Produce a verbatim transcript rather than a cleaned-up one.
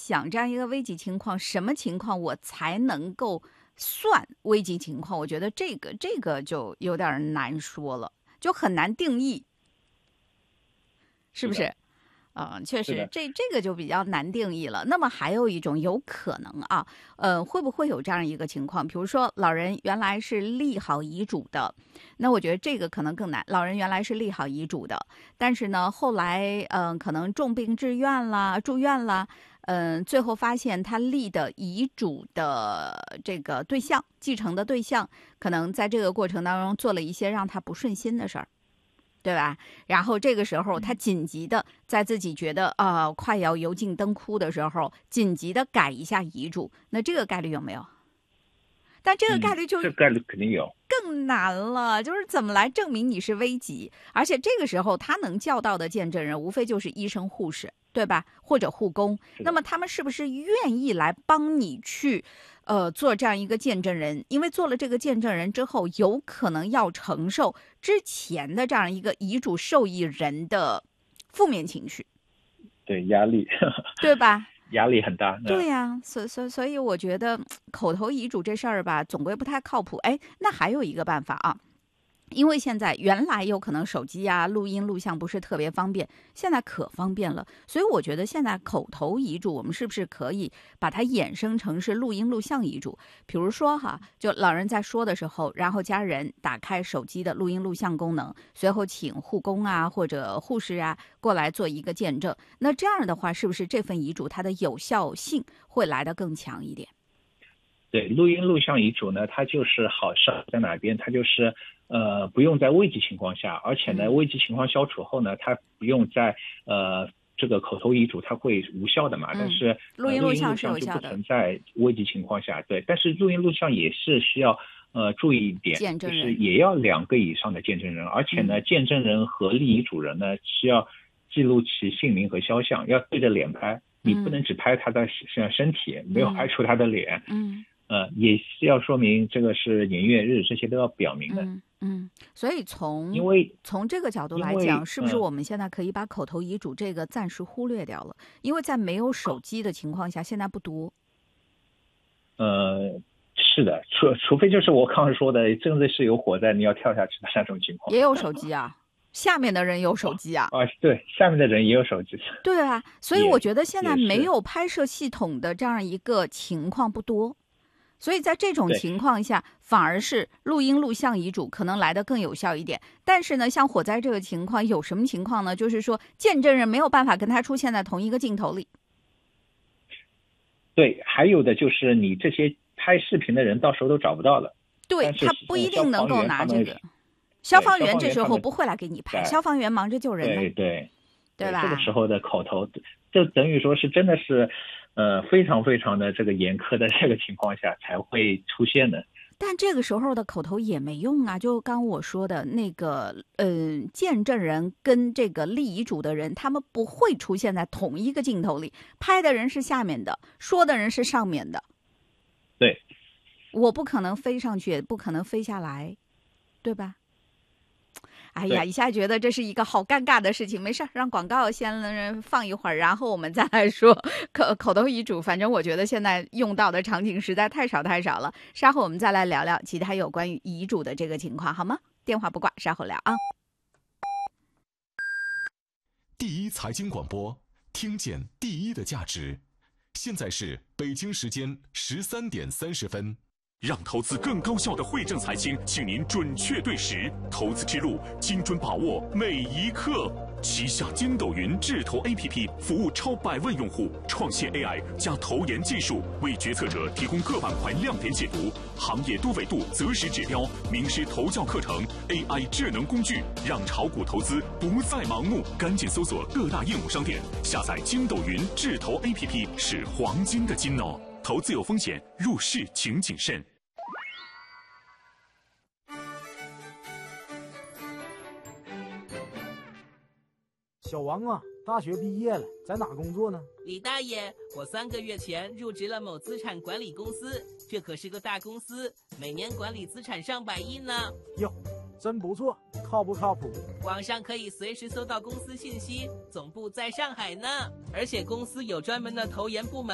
想这样一个危急情况，什么情况我才能够算危急情况？我觉得这个这个就有点难说了，就很难定义，是不是？嗯，确实，这这个就比较难定义了。那么还有一种有可能啊，呃，会不会有这样一个情况？比如说，老人原来是立好遗嘱的，那我觉得这个可能更难。老人原来是立好遗嘱的，但是呢，后来嗯、呃，可能重病至院啦，住院啦，嗯、呃，最后发现他立的遗嘱的这个对象，继承的对象，可能在这个过程当中做了一些让他不顺心的事儿。对吧？然后这个时候，他紧急的在自己觉得啊、呃、快要油尽灯枯的时候，紧急的改一下遗嘱，那这个概率有没有？但这个概率就、 嗯、这概率肯定有， 更难了。就是怎么来证明你是危急？而且这个时候他能叫到的见证人，无非就是医生、护士，对吧？或者护工。那么他们是不是愿意来帮你去？呃，做这样一个见证人，因为做了这个见证人之后，有可能要承受之前的这样一个遗嘱受益人的负面情绪， 对，压力， 对吧？ 压力很大。 对呀、啊，所所所以我觉得口头遗嘱这事儿吧，总归不太靠谱。哎，那还有一个办法啊。因为现在原来有可能手机啊录音录像不是特别方便，现在可方便了，所以我觉得现在口头遗嘱我们是不是可以把它衍生成是录音录像遗嘱？比如说哈，就老人在说的时候，然后家人打开手机的录音录像功能，随后请护工啊或者护士啊过来做一个见证。那这样的话，是不是这份遗嘱它的有效性会来得更强一点？ 对，录音录像遗嘱呢，它就是好事在哪边？它就是呃不用在危急情况下，而且呢危急情况消除后呢，它不用在呃这个口头遗嘱它会无效的嘛。嗯、但是、呃、 录音录像是有效的， 就不存在危急情况下。对，但是录音录像也是需要呃注意一点，就是也要两个以上的见证人，而且呢、嗯、见证人和立遗嘱人呢需要记录其姓名和肖像，要对着脸拍，你不能只拍他的身体，嗯、没有拍出他的脸。 嗯。 呃，也是要说明这个是年月日，这些都要表明的。 嗯嗯，所以从因为从这个角度来讲，是不是我们现在可以把口头遗嘱这个暂时忽略掉了？因为在没有手机的情况下，现在不多。 呃，是的，除除非就是我刚才说的，真的是有火灾，你要跳下去的那种情况。 也有手机啊，下面的人有手机啊。 啊，对，下面的人也有手机。 对啊，所以我觉得现在没有拍摄系统的这样一个情况不多。所以在这种情况下，反而是录音录像遗嘱可能来得更有效一点。但是呢，像火灾这个情况，有什么情况呢？就是说，见证人没有办法跟他出现在同一个镜头里。 对，还有的就是你这些拍视频的人到时候都找不到了。 对，他不一定能够拿这个。消防员这时候不会来给你拍，消防员忙着救人呢。 对对， 对吧？ 这个时候的口头，就等于说是真的是。呃，非常非常的这个严苛的这个情况下才会出现的。 但这个时候的口头也没用啊，就刚我说的那个，呃，见证人跟这个立遗嘱的人，他们不会出现在同一个镜头里，拍的人是下面的，说的人是上面的。 对， 我不可能飞上去，也不可能飞下来，对吧？哎呀，一下觉得这是一个好尴尬的事情。没事，让广告先放一会儿，然后我们再来说口口头遗嘱。反正我觉得现在用到的场景实在太少太少了。稍后我们再来聊聊其他有关于遗嘱的这个情况，好吗？电话不挂，稍后聊啊。 第一财经广播，听见第一的价值。现在是北京时间十三点三十分。 让投资更高效的惠正财经，请您准确对时，投资之路精准把握每一刻。旗下筋斗云智投 A P P 服务超百万用户，创新 A I 加投研技术，为决策者提供各板块亮点解读、行业多维度择时指标、名师投教课程、A I 智能工具，让炒股投资不再盲目。赶紧搜索各大应用商店，下载筋斗云智投 A P P 是黄金的金哦。投资有风险，入市请谨慎。 小王啊，大学毕业了，在哪工作呢？ 李大爷，我三个月前入职了某资产管理公司，这可是个大公司，每年管理资产上百亿呢。 哟，真不错，靠不靠谱？ 网上可以随时搜到公司信息，总部在上海呢，而且公司有专门的投研部门。